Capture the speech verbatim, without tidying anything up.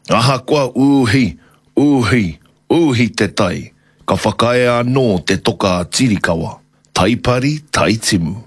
Aha kua uhi, uhi, uhi te tai. Ka whakae anō te toka tirikawa. Taipari, taitimu.